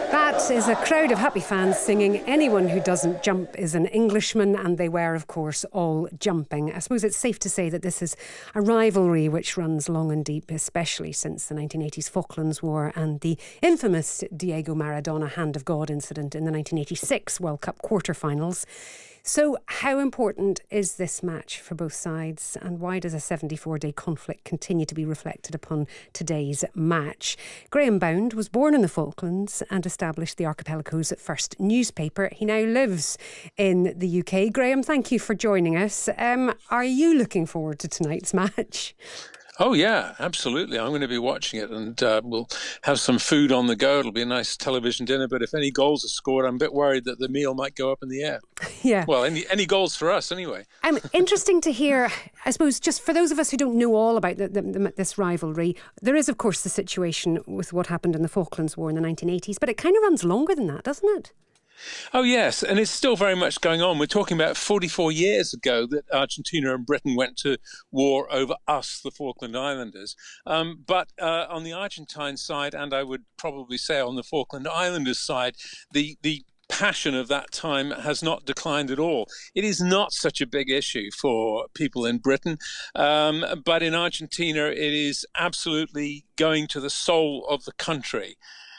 That is a crowd of happy fans singing "Anyone Who Doesn't Jump is an Englishman," and they were, of course, all jumping. I suppose it's safe to say that this is a rivalry which runs long and deep, especially since the 1980s Falklands War and the infamous Diego Maradona Hand of God incident in the 1986 World Cup quarter-finals. So how important is this match for both sides, and why does a 74-day conflict continue to be reflected upon today's match? Graham Bound was born in the Falklands and established the archipelago's first newspaper. He now lives in the UK. Graham, thank you for joining us. Are you looking forward to tonight's match? Oh, yeah, absolutely. I'm going to be watching it, and we'll have some food on the go. It'll be a nice television dinner, but if any goals are scored, I'm a bit worried that the meal might go up in the air. Yeah. Well, any goals for us anyway. Interesting to hear, I suppose, just for those of us who don't know all about this rivalry, there is, of course, the situation with what happened in the Falklands War in the 1980s, but it kind of runs longer than that, doesn't it? Oh, yes, and it's still very much going on. We're talking about 44 years ago that Argentina and Britain went to war over us, the Falkland Islanders. But on the Argentine side, and I would probably say on the Falkland Islanders side, the passion of that time has not declined at all. It is not such a big issue for people in Britain, but in Argentina, it is absolutely going to the soul of the country.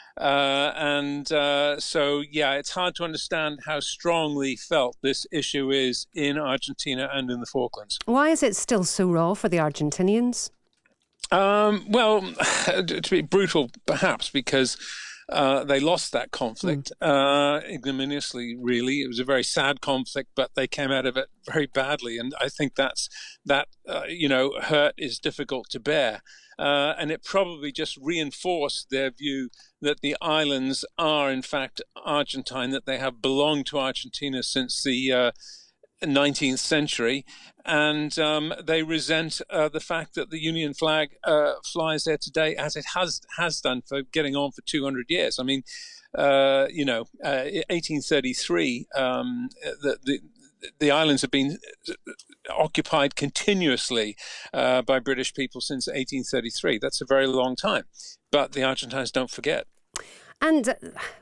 So, it's hard to understand how strongly felt this issue is in Argentina and in the Falklands. Why is it still so raw for the Argentinians? Well, to be brutal, perhaps, because they lost that conflict ignominiously, really. It was a very sad conflict, but they came out of it very badly. And I think that hurt is difficult to bear. And it probably just reinforced their view that the islands are, in fact, Argentine, that they have belonged to Argentina since the 19th century. And they resent the fact that the Union flag flies there today, as it has done for getting on for 200 years. I mean, 1833, the islands have been occupied continuously by British people since 1833. That's a very long time. But the Argentines don't forget. And